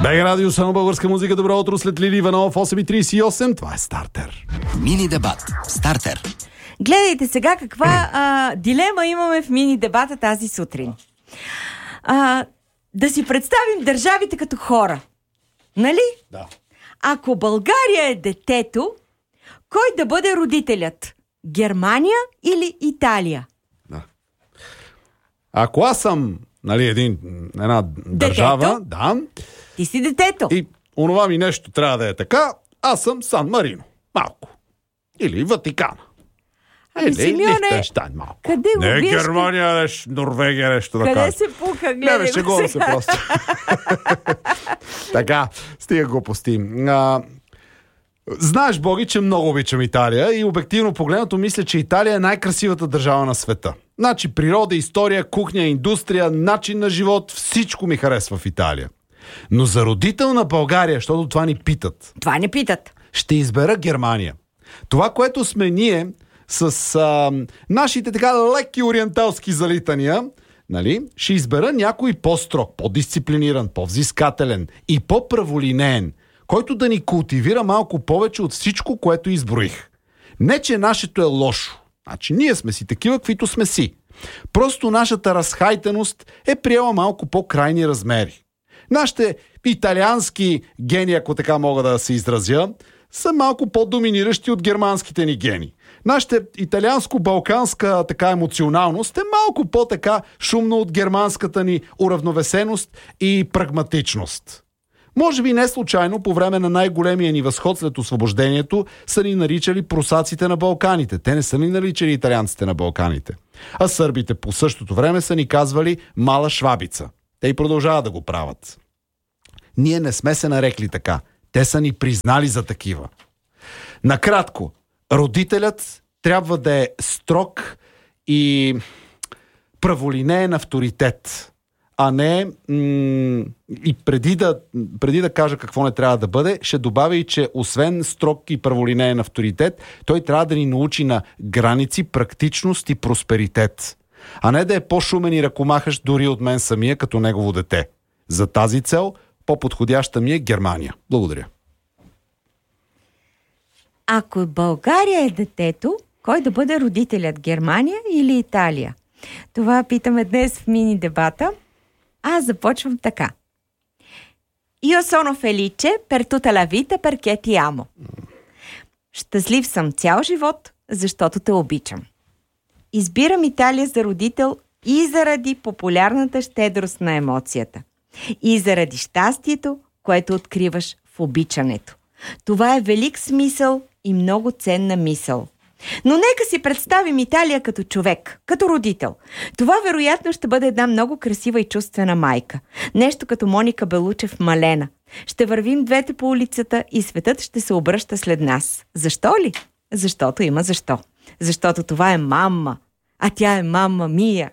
БГ Радио, само българска музика. Добро утро след Лили Иванов, 8:38. Това е Стартер. Мини дебат. Стартер. Гледайте сега каква дилема имаме в мини дебата тази сутрин. Да си представим държавите като хора. Нали? Да. Ако България е детето, кой да бъде родителят? Германия или Италия? Да. Ако аз съм, една държава, да. Ти си детето. И онова ми нещо трябва да е така, аз съм Сан Марино. Малко. Или Ватикана. Или Лихтенщайн малко. Къде го не виж? Германия, Норвегия, нещо да кажа. Къде се пука? Гледай Не, шегувам се просто. Така, стига глупости. Знаеш, Боги, че много обичам Италия и обективно погледнато мисля, че Италия е най-красивата държава на света. Значи природа, история, кухня, индустрия, начин на живот, всичко ми харесва в Италия. Но за родител на България, защото това ни питат. Това не питат. Ще избера Германия. Това, което сме ние с нашите така леки ориенталски залитания, нали, ще избера някой по-строг, по-дисциплиниран, по-взискателен и по-праволинеен, който да ни култивира малко повече от всичко, което изброих. Не, че нашето е лошо. Значи ние сме си такива, каквито сме си. Просто нашата разхайтеност е приела малко по-крайни размери. Нашите италиански гени, ако така мога да се изразя, са малко по-доминиращи от германските ни гени. Нашата италианско-балканска така емоционалност е малко по-така шумно от германската ни уравновесеност и прагматичност. Може би не случайно по време на най-големия ни възход след освобождението са ни наричали прусаците на Балканите. Те не са ни наричали италианците на Балканите. А сърбите по същото време са ни казвали мала швабица. Те и продължават да го правят. Ние не сме се нарекли така. Те са ни признали за такива. Накратко, родителят трябва да е строг и праволинеен авторитет, а не и преди да кажа какво не трябва да бъде, ще добавя и, че освен строг и праволинеен авторитет, той трябва да ни научи на граници, практичност и просперитет. А не да е по-шумен и ръкомахащ дори от мен самия като негово дете. За тази цел по-подходяща ми е Германия. Благодаря. Ако България е детето, кой да бъде родителят? Германия или Италия? Това питаме днес в мини дебата. Аз започвам така. Io sono felice per tutta la vita perché ti amo. Щастлив съм цял живот, защото те обичам. Избирам Италия за родител и заради популярната щедрост на емоцията. И заради щастието, което откриваш в обичането. Това е велик смисъл и много ценна мисъл. Но нека си представим Италия като човек, като родител. Това вероятно ще бъде една много красива и чувствена майка. Нещо като Моника Белучев Малена. Ще вървим двете по улицата и светът ще се обръща след нас. Защо ли? Защото има защо. Защото това е мама, а тя е мама Мия.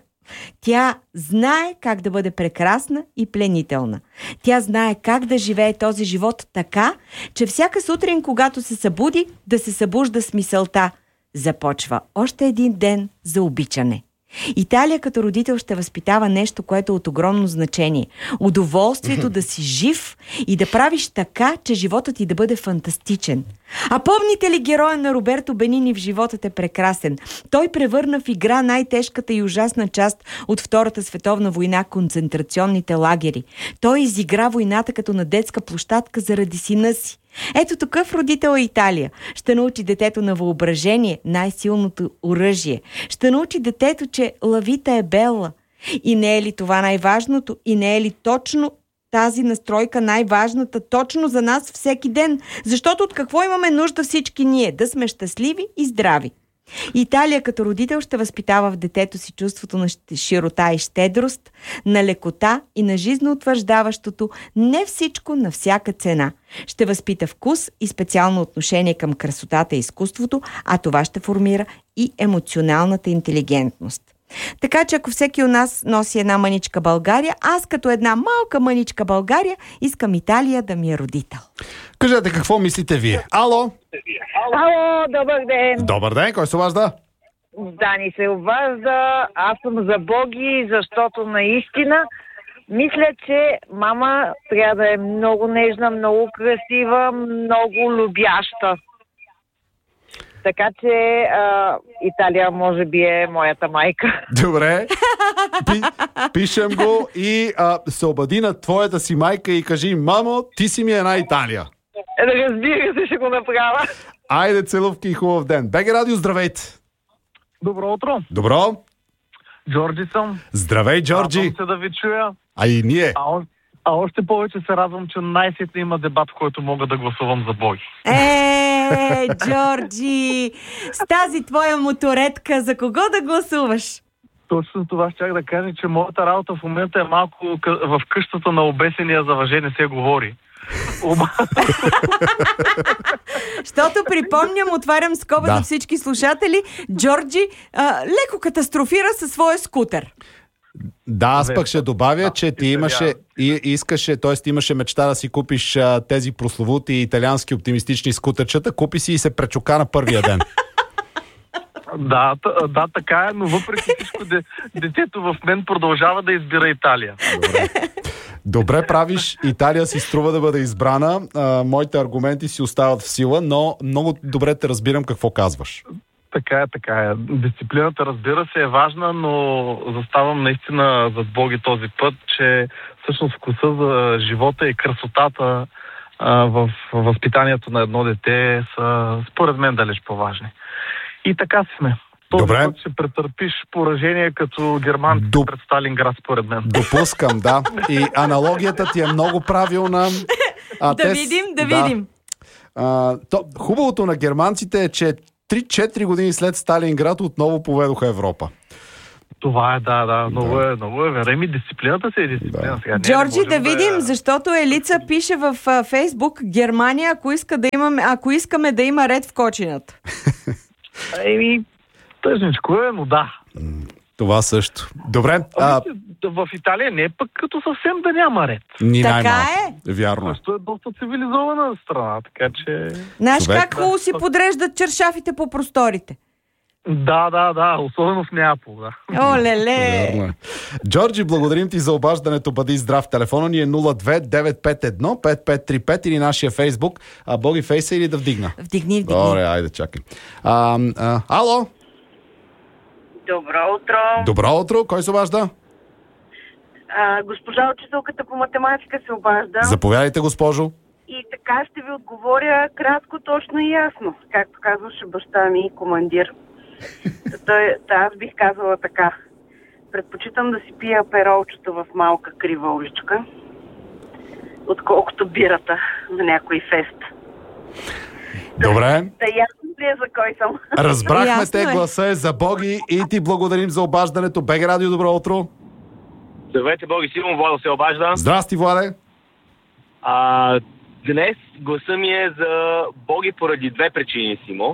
Тя знае как да бъде прекрасна и пленителна. Тя знае как да живее този живот така, че всяка сутрин, когато се събуди, да се събужда с мисълта: започва още един ден за обичане. Италия като родител ще възпитава нещо, което е от огромно значение. Удоволствието да си жив и да правиш така, че животът ти да бъде фантастичен. А помните ли героя на Роберто Бенини в Животът е прекрасен? Той превърна в игра най-тежката и ужасна част от Втората световна война – концентрационните лагери. Той изигра войната като на детска площадка заради сина си. Ето такъв родител е Италия. Ще научи детето на въображение, най-силното оръжие. Ще научи детето, че лавита е белла. И не е ли това най-важното? И не е ли точно тази настройка най-важната точно за нас всеки ден? Защото от какво имаме нужда всички ние? Да сме щастливи и здрави. Италия като родител ще възпитава в детето си чувството на широта и щедрост, на лекота и на жизнеутвърждаващото не всичко на всяка цена. Ще възпита вкус и специално отношение към красотата и изкуството, а това ще формира и емоционалната интелигентност. Така че ако всеки от нас носи една мъничка България, аз като една малка мъничка България искам Италия да ми е родител. Кажете какво мислите вие. Ало? Ало, добър ден. Добър ден, кой се обажда? Дани се обажда. Аз съм за Боги, защото наистина Мисля, че мама трябва да е много нежна, много красива, много любяща. Така че Италия може би е моята майка. Добре. Пишем го и се обади на твоята си майка и кажи: мамо, ти си ми една Италия. Разбира се, ще го направя. Айде, целувки и хубав ден. БГ Радио, здравейте! Добро утро. Добро! Джорджи съм. Здравей, Джорджи! Радвам се да ви чуя. А и ние. А още повече се радвам, че най-сетне има дебат, в който мога да гласувам за Бой. Джорджи! С тази твоя моторетка, за кого да гласуваш? Точно това щях да кажа, че моята работа в момента е малко в къщата на обесения за въже не се говори. Щото припомням, отварям скоба за всички слушатели, Джорджи леко катастрофира със своя скутер. Да, аз пък ще добавя, че ти имаше мечта да си купиш тези прословути италиански оптимистични скутерчета, купи си и се пречука на първия ден. Да, така е, но въпреки всичко детето в мен продължава да избира Италия. Добре правиш, Италия си струва да бъде избрана. Моите аргументи си остават в сила, но много добре те разбирам какво казваш. Така е. Дисциплината, разбира се, е важна, но заставам наистина зад Боги този път, че всъщност вкуса за живота и красотата в възпитанието на едно дете са, според мен, далеч по-важни. И така сме. Този път ще претърпиш поражение като германците пред Сталинград, според мен. Допускам, да. И аналогията ти е много правилна. Да видим. Хубавото на германците е, че 3-4 години след Сталинград отново поведоха Европа. Това е, да. Много е. Вереми, дисциплината си е дисциплина. Сега, Джорджи, да видим, защото Елица пише в Фейсбук: Германия, ако искаме да има ред в кочината. Тъжничко е, но да. Това също. Добре. В Италия не е пък като съвсем да няма ред. Така е. Вярно. Просто е доста цивилизована страна, така че... Знаеш как хубаво си подреждат чершафите по просторите? Да, особено в Неапол, да. Оле-ле! Джорджи, благодарим ти за обаждането. Бъди здрав. Телефона ни е 02-951-5535 или нашия Фейсбук. Боги Фейса или да вдигна? Вдигни. Добре, айде, чакай. Ало? Добро утро. Добро утро. Кой се обажда? Госпожа учителката по математика се обажда. Заповядайте, госпожо. И така ще ви отговоря кратко, точно и ясно. Както казваше баща ми, командир. Аз бих казала така. Предпочитам да си пия перолчето в малка крива уличка, отколкото бирата на някой фест. Добре. Да, ясно ли е за кой съм? Разбрахме те, гласа е за Боги и ти благодарим за обаждането. БГ Радио, добро утро. Здравейте, Боги, Симон, Владо се обажда. Здрасти, Владе. Днес гласа ми е за Боги поради две причини, Симо.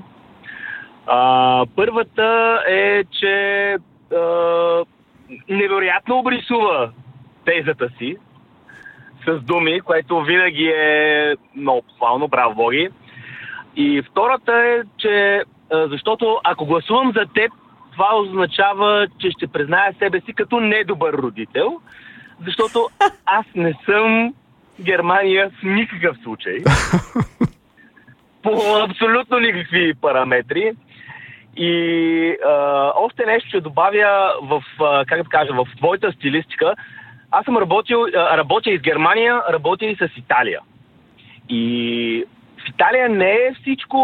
Първата е, че невероятно обрисува тезата си с думи, което винаги е много похвално, браво, Боги. И втората е, че защото ако гласувам за теб, това означава, че ще призная себе си като недобър родител, защото аз не съм Германия в никакъв случай. По абсолютно никакви параметри. И още нещо ще добавя в твоята стилистика. Аз съм работя и с Германия, работя и с Италия. И в Италия не е всичко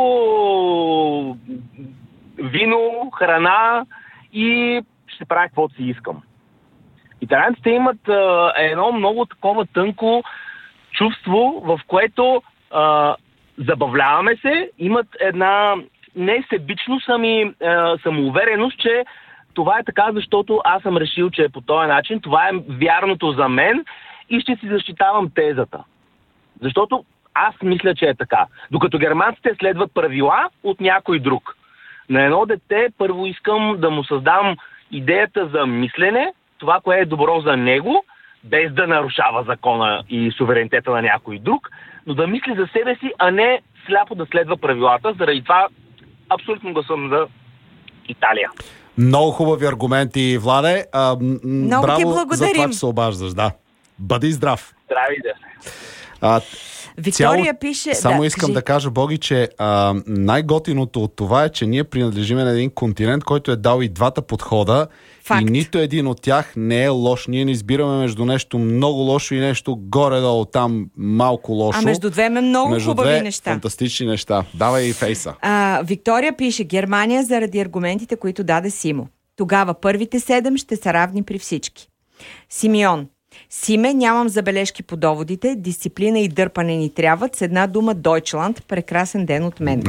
вино, храна и ще правя каквото си искам. Италианците имат едно много такова тънко чувство, в което забавляваме се, имат една не себичност, ами самоувереност, че това е така, защото аз съм решил, че е по този начин, това е вярното за мен и ще си защитавам тезата. Защото аз мисля, че е така. Докато германците следват правила от някой друг. На едно дете първо искам да му създам идеята за мислене, това, кое е добро за него, без да нарушава закона и суверенитета на някой друг, но да мисли за себе си, а не сляпо да следва правилата. Заради това абсолютно гласувам за Италия. Много хубави аргументи, Владе. Много браво ти благодарим. за това, че се обаждаш. Да. Бъди здрав. Здрави да се. Виктория пише... Само искам да кажа, Боги, че най-готиното от това е, че ние принадлежиме на един континент, който е дал и двата подхода. Факт. И нито един от тях не е лош. Ние не избираме между нещо много лошо и нещо горе-долу там малко лошо. А между две много хубави неща. Фантастични неща. Давай и фейса. Виктория пише: Германия заради аргументите, които даде Симо. Тогава първите 7 ще са равни при всички. Симеон: Симе, нямам забележки по доводите, дисциплина и дърпане ни трябват, с една дума Дойчланд, прекрасен ден от мен.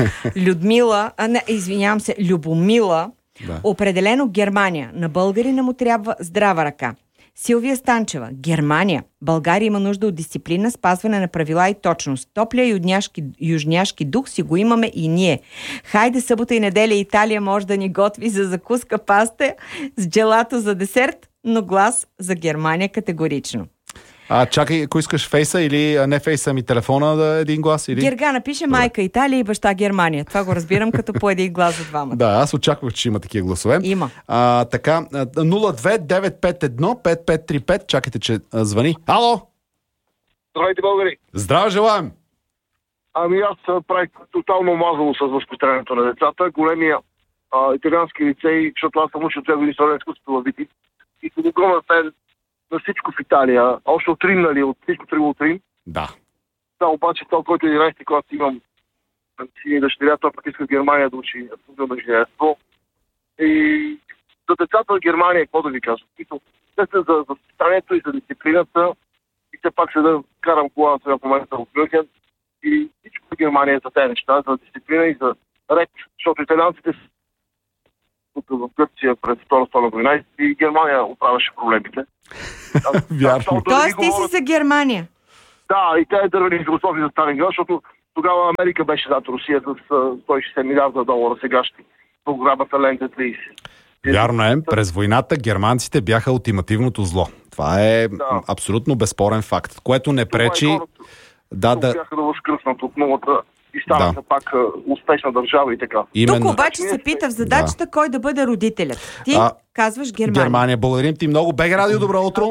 Любомила, определено Германия, на българина му трябва здрава ръка. Силвия Станчева: Германия, България има нужда от дисциплина, спазване на правила и точност. Топлия южняшки дух си го имаме и ние. Хайде, събота и неделя Италия може да ни готви за закуска паста с джелато за десерт, но глас за Германия категорично. Чакай, ако искаш фейса или не фейса, ми телефона да един глас? Или... Гергана пише: майка Италия и баща Германия. Това го разбирам като по един глас за двамата. Да, аз очаквах, че има такива гласове. Има. Така, 02-951-5535. Чакайте, че звъни. Ало! Здравейте, българи! Здраве желаем! Аз правих тотално мазало с възпитанието на децата. Големия италиански лицей, защото аз съм учил 2 години история на изкуството във Витис. И съм огромен фен на всичко в Италия. Още от Рим, нали? От всичко тръгва от Рим. Да. Да, обаче това, който е 11-ти клас, имам сини дъщеря, това пък иска в Германия да учи автомобилно инженерство. И за децата в Германия, какво да ви кажа? Те са за възпитанието и за дисциплината. И все пак се да карам кола сега в момента в Мюнхен. И всичко в Германия е за тези неща, за дисциплина и за ред. Защото италианците в Гърция през Втора световна война и Германия оправяше проблемите. Вярно. Тоест ти си за Германия? Да, и те дървени философии за Сталинград, защото тогава Америка беше зад Русия с 160 милиарда долара сегашни. Програмата Ленте 30. Вярно е, през войната германците бяха ултимативното зло. Това е абсолютно безспорен факт, което не пречи... Бяха да възкръснат от нулата и станаха пак успешна държава и така. Тук обаче се пита в задачата кой да бъде родителят. Ти казваш Германия. Германия. Благодарим ти много. БГ Радио, добро утро.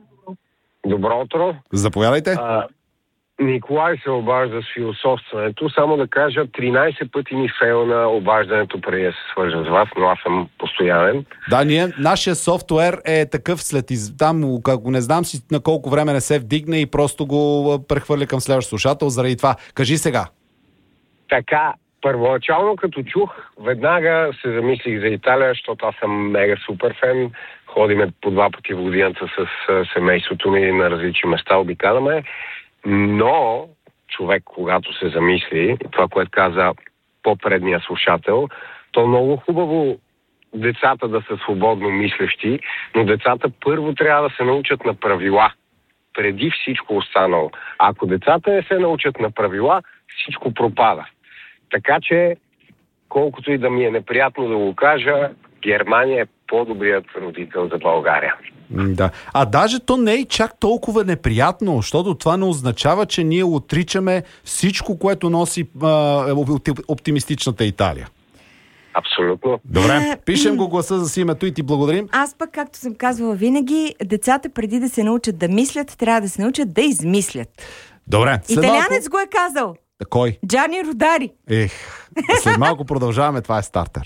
Добро утро. Заповядайте. Николай се обажда с философстването. Само да кажа, 13 пъти ми фейлна обаждането преди да се свържа с вас, но аз съм постоянен. Да, нашия софтуер е такъв там, ако не знам си на колко време не се вдигне и просто го прехвърля към следващ слушател заради това. Кажи сега. Така, първоначално като чух, веднага се замислих за Италия, защото аз съм мега супер фен. Ходиме по 2 пъти в годината с семейството ми на различни места, обикаляме. Но човек, когато се замисли, това, което каза по-предния слушател, то много хубаво децата да са свободно мислещи, но децата първо трябва да се научат на правила, преди всичко останало. Ако децата не се научат на правила, всичко пропада. Така че, колкото и да ми е неприятно да го кажа, Германия е по-добрият родител за България. Да. Даже то не е чак толкова неприятно, защото това не означава, че ние отричаме всичко, което носи оптимистичната Италия. Абсолютно. Добре, пишем го гласа за Симето и ти благодарим. Аз пък, както съм казвала винаги, децата преди да се научат да мислят, трябва да се научат да измислят. Добре. Италианец го е казал. Кой? Джани Родари. След малко продължаваме, това е Стартер.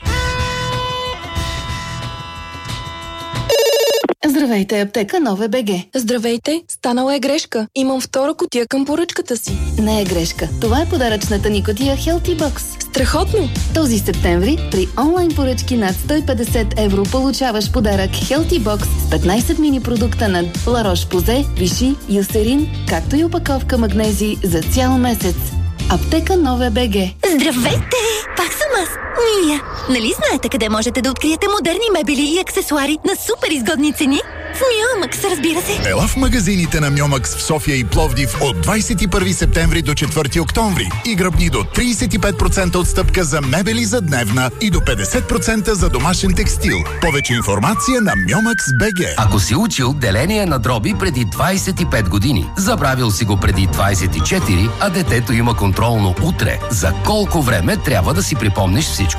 Здравейте, аптека Нове БГ. Здравейте, станала е грешка. Имам 2 кутия към поръчката си. Не е грешка. Това е подаръчната ни кутия Healthy Box. Страхотно! Този септември при онлайн поръчки над 150 евро получаваш подарък Healthy Box с 15 мини продукта на La Roche-Posay, Vichy, Eucerin, както и опаковка магнези за цял месец. Аптека Нове БГ. Здравейте! Пак съм аз, Мия. Нали знаете къде можете да откриете модерни мебели и аксесуари на супер изгодни цени? В Мьомакс, разбира се. Ела в магазините на Мьомакс в София и Пловдив от 21 септември до 4 октомври и гръбни до 35% отстъпка за мебели за дневна и до 50% за домашен текстил. Повече информация на Мьомакс БГ. Ако си учил деление на дроби преди 25 години, забравил си го преди 24, а детето има контролно утре, за колко време трябва да си припомниш всичко?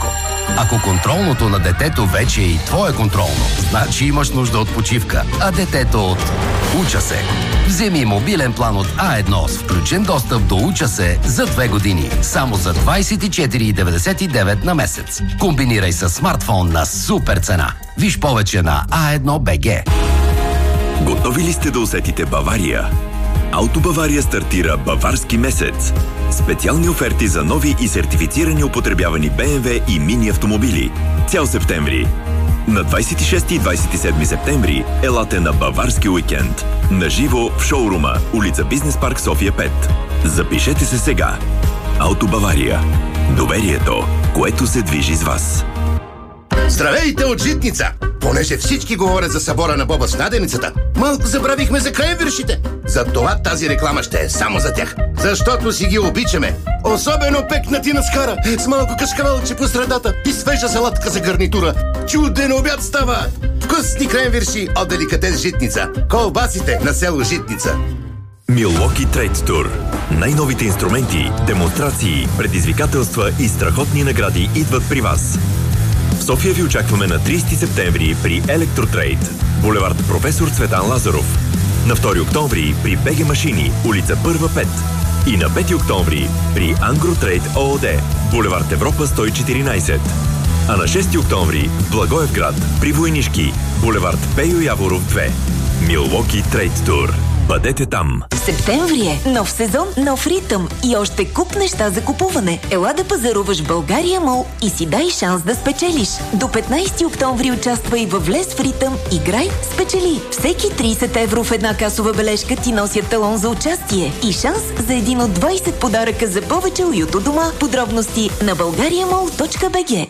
Ако контролното на детето вече е и твое контролно, значи имаш нужда от почивка, а детето от Уча се. Вземи мобилен план от А1 с включен достъп до Уча се за 2 години. Само за 24,99 на месец. Комбинирай с смартфон на супер цена. Виж повече на A1BG. Готови ли сте да усетите Бавария? Auto Бавария стартира Баварски месец. Специални оферти за нови и сертифицирани употребявани BMW и мини автомобили. Цял септември. На 26 и 27 септември елате на Баварски уикенд. Наживо в шоурума, улица Бизнес парк София 5. Запишете се сега. Auto Бавария. Доверието, което се движи с вас. Здравейте от Житница! Понеже всички говорят за събора на Боба с наденицата, малко забравихме за кренвиршите. Затова тази реклама ще е само за тях. Защото си ги обичаме. Особено пекнати на скара, с малко кашкавалче по средата и свежа салатка за гарнитура. Чуден обяд става! Вкусни кренвирши от деликатес Житница. Колбасите на село Житница. Milwaukee Trade Tour. Най-новите инструменти, демонстрации, предизвикателства и страхотни награди идват при вас. В София ви очакваме на 30 септември при Електротрейд, булевард Професор Цветан Лазаров. На 2 октомври при БГ Машини, улица Първа 5. И на 5 октомври при Ангротрейд ООД, булевард Европа 114. А на 6 октомври в Благоевград при Войнишки, булевард Пейо Яворов 2. Milwaukee Trade Tour. Бъдете там! Септември е. Нов сезон, нов ритъм и още куп неща за купуване. Ела да пазаруваш в България Мол и си дай шанс да спечелиш. До 15 октомври участвай във Влез в ритъм, играй, спечели. Всеки 30 евро в една касова бележка ти носят талон за участие и шанс за един от 20 подаръка за повече уют у дома. Подробности на bulgariamall.bg.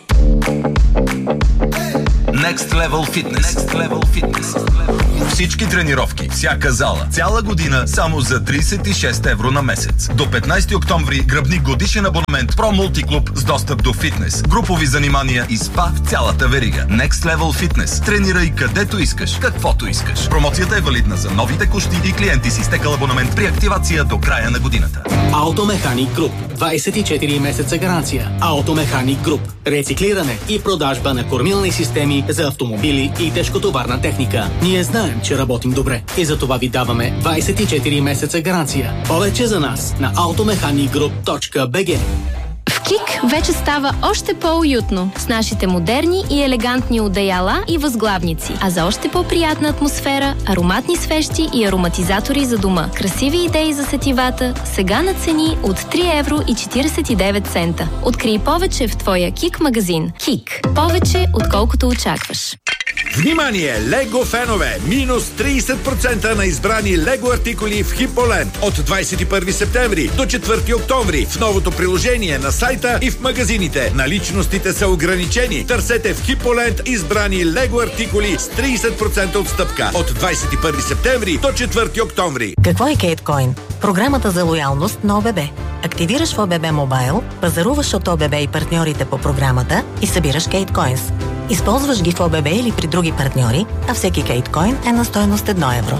Next Level Fitness. Next Level Fitness. Всички тренировки, всяка зала, цяла година само за 36 евро на месец. До 15 октомври гръбни годишен абонамент Pro Multiклуб с достъп до фитнес, групови занимания и спа в цялата верига. Next Level Fitness. Тренирай където искаш, каквото искаш. Промоцията е валидна за нови текущи и клиенти с изтекал абонамент при активация до края на годината. Automechanic Group. 24 месеца гаранция. Automechanic Group. Рециклиране и продажба на кормилни системи за автомобили и тежкотоварна техника. Ние знаем, че работим добре и за това ви даваме 24 месеца гаранция. Повече за нас на automechanicgroup.bg. В КИК вече става още по-уютно с нашите модерни и елегантни одеяла и възглавници. А за още по-приятна атмосфера, ароматни свещи и ароматизатори за дома. Красиви идеи за сетивата, сега на цени от 3,49 евро. Открий повече в твоя КИК магазин. КИК. Повече, отколкото очакваш. Внимание, Лего фенове! Минус 30% на избрани Лего артикули в Хиполенд от 21 септември до 4 октомври в новото приложение на сайта и в магазините. Наличностите са ограничени. Търсете в Хиполенд избрани Лего артикули с 30% отстъпка от 21 септември до 4 октомври. Какво е Кейткоин? Програмата за лоялност на ОББ. Активираш в ОББ Мобайл, пазаруваш от ОББ и партньорите по програмата и събираш Кейткоинс. Използваш ги в ОББ или при други партньори, а всеки Кейткоин е на стойност 1 евро.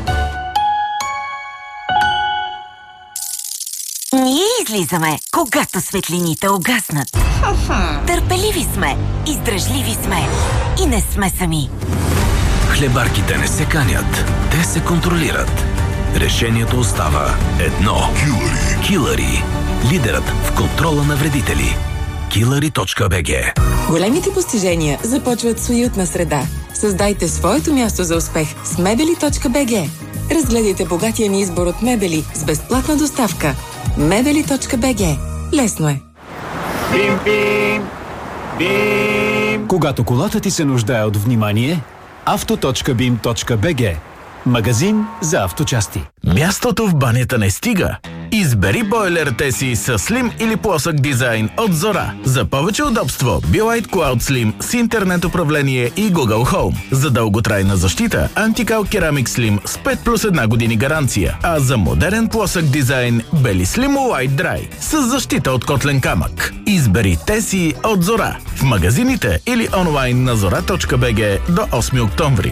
Ние излизаме, когато светлините угаснат. Търпеливи сме, издръжливи сме и не сме сами. Хлебарките не се канят, те се контролират. Решението остава едно. Килъри. Лидерът в контрола на вредители. Killary.bg. Големите постижения започват с уютна среда. Създайте своето място за успех с Mebeli.bg. Разгледайте богатия ни избор от мебели с безплатна доставка. Mebeli.bg. Лесно е. Бим, бим, бим. Когато колата ти се нуждае от внимание, auto.bim.bg. Магазин за авточасти. Мястото в банята не стига. Избери бойлерите си с слим или плосък дизайн от Зора. За повече удобство, Be-Lite Cloud Slim с интернет управление и Google Home. За дълготрайна защита, Anti-Cal Ceramic Slim с 5+1 години гаранция. А за модерен плосък дизайн, Beli Slim White Dry с защита от котлен камък. Избери те си от Зора. В магазините или онлайн на zora.bg до 8 октомври.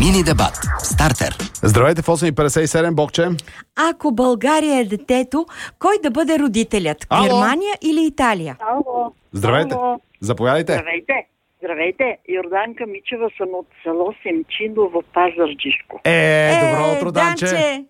Мини дебат. Стартер. Здравейте в 8:57, Богче. Ако България е детето, кой да бъде родителят? Ало? Германия или Италия? Ало. Здравейте. Ало. Заповядайте. Здравейте. Йорданка Мичева съм от село Семчиново, Пазарджишко. Добро утро, Данче.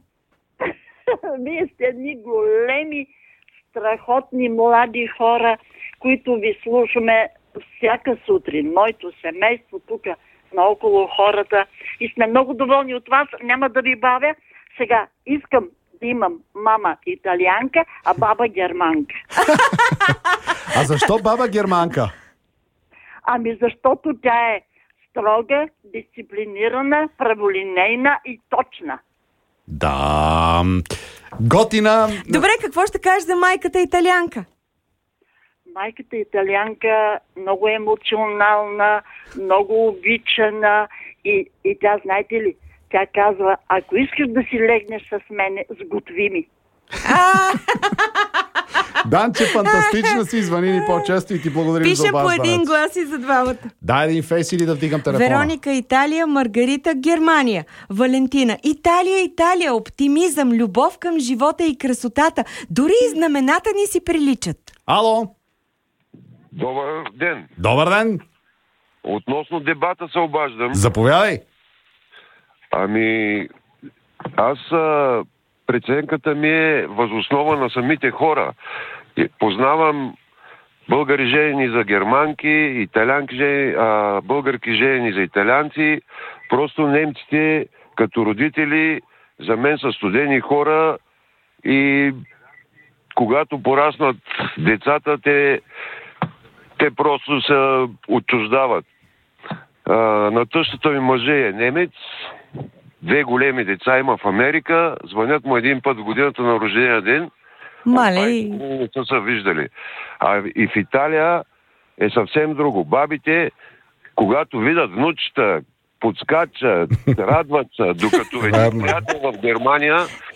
Вие сте едни големи, страхотни млади хора, които ви слушаме всяка сутрин. Моето семейство тук наоколо хората и сме много доволни от вас. Няма да ви бавя. Сега искам да имам мама италианка, а баба германка. А защо баба германка? Ами защото тя е строга, дисциплинирана, праволинейна и точна. Да. Готина. Добре, какво ще кажеш за майката италианка? Майката италианка много емоционална, много обичана и тя, знаете ли, тя казва, ако искаш да си легнеш с мене, сготви ми. Данче, фантастично си, звъни ни по-често и ти благодарим за Пише обаз. по един глас и за двамата. Дай един фейс или да вдигам телефона. Вероника Италия, Маргарита Германия, Валентина Италия, оптимизъм, любов към живота и красотата. Дори и знамената ни си приличат. Ало? Добър ден. Добър ден. Относно дебата се обаждам. Заповядай. Ами, аз преценката ми е възоснова на самите хора. Познавам българи женени за германки, италянки българки женени за италянци. Просто немците като родители за мен са студени хора и когато пораснат децата, те просто се отчуждават. На тъщата ми мъже е немец, 2 големи деца има в Америка, звънят му един път в годината на рождения ден, не са се виждали. И в Италия е съвсем друго. Бабите, когато видят внучета, подскачат, радват се, докато един приятел в Германия